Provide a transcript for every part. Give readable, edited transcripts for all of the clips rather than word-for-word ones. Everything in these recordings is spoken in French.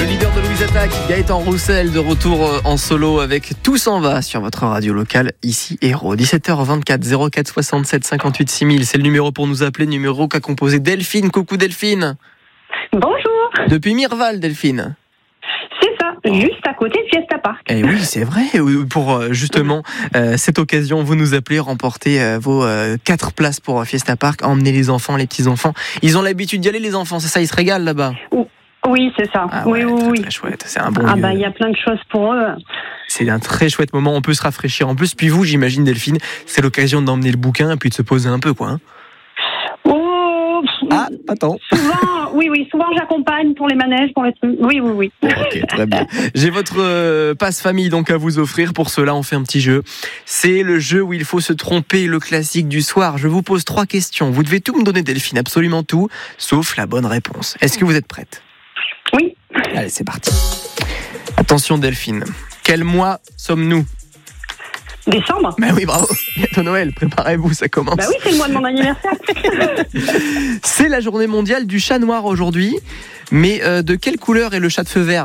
Le leader de Louise Attaque, Gaëtan Roussel, de retour en solo avec Tout s'en va sur votre radio locale, ici Héros. 17h24, 04 67 58 6000, c'est le numéro pour nous appeler, numéro qu'a composé Delphine. Coucou Delphine. Bonjour. Depuis Mirval, Delphine. C'est ça, juste à côté de Fiesta Park. Eh oui, c'est vrai. Pour justement cette occasion, vous nous appelez, remporter vos 4 places pour Fiesta Park, emmener les enfants, les petits-enfants. Ils ont l'habitude d'y aller, les enfants, c'est ça, ils se régalent là-bas. Oui, c'est ça. Ah oui, ouais, oui, très, oui. très chouette. C'est un bon lieu. Il y a plein de choses pour eux. C'est un très chouette moment. On peut se rafraîchir en plus. Puis vous, j'imagine, Delphine, c'est l'occasion d'emmener le bouquin et puis de se poser un peu, quoi. Hein. Oh, ah, attends. Souvent j'accompagne pour les manèges, pour les trucs. Oui. Ok, très bien. J'ai votre passe famille donc à vous offrir. Pour cela, on fait un petit jeu. C'est le jeu où il faut se tromper, le classique du soir. Je vous pose 3 questions. Vous devez tout me donner, Delphine, absolument tout, sauf la bonne réponse. Est-ce que vous êtes prête ? Oui. Allez, c'est parti. Attention, Delphine. Quel mois sommes-nous ? Décembre. Ben oui, bravo. Bientôt Noël, préparez-vous, ça commence. Bah oui, c'est le mois de mon anniversaire. C'est la journée mondiale du chat noir aujourd'hui. Mais de quelle couleur est le chat de feu vert ?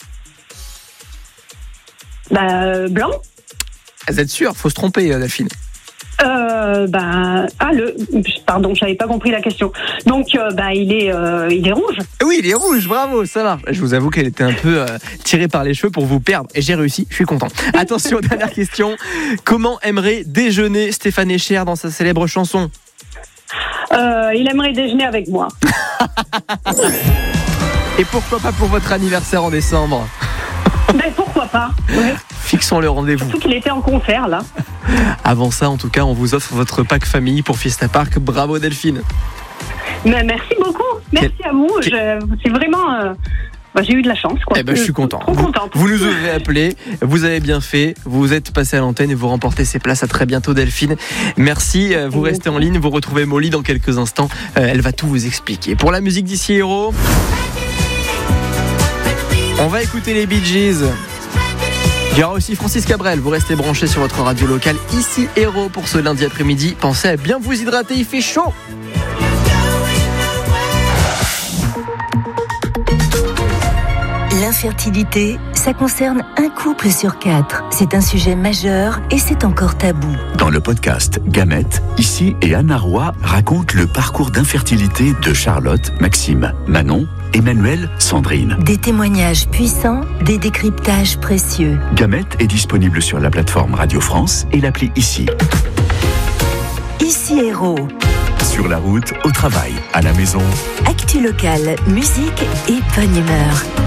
Blanc. Vous êtes sûr ? Faut se tromper, Delphine. Pardon, j'avais pas compris la question. Donc, il est rouge. Oui, il est rouge, bravo, ça marche. Je vous avoue qu'elle était un peu tirée par les cheveux pour vous perdre. Et j'ai réussi, je suis content. Attention, dernière question. Comment aimerait déjeuner Stéphane Echer dans sa célèbre chanson ? Il aimerait déjeuner avec moi. Et pourquoi pas pour votre anniversaire en décembre ? Pourquoi pas, ouais. Fixons le rendez-vous. Surtout qu'il était en concert, là. Avant ça, en tout cas, on vous offre votre pack famille pour Fiesta Park. Bravo Delphine. Mais merci beaucoup. Merci à vous. C'est vraiment... j'ai eu de la chance, quoi. Je suis content. Trop contente. Vous nous avez appelé, vous avez bien fait, vous êtes passé à l'antenne et vous remportez ces places. À très bientôt Delphine. Merci, vous restez en ligne, vous retrouvez Molly dans quelques instants. Elle va tout vous expliquer. Pour la musique d'ici Héros, on va écouter les Bee Gees. Il y aura aussi Francis Cabrel. Vous restez branchés sur votre radio locale, ici Héros, pour ce lundi après-midi. Pensez à bien vous hydrater, il fait chaud. L'infertilité, ça concerne un couple sur 4. C'est un sujet majeur et c'est encore tabou. Dans le podcast Gamètes, Ici et Anna Roy racontent le parcours d'infertilité de Charlotte, Maxime, Manon, Emmanuel, Sandrine. Des témoignages puissants, des décryptages précieux. Gamètes est disponible sur la plateforme Radio France et l'appli Ici. Ici Héros. Sur la route, au travail, à la maison. Actu locale, musique et bonne humeur.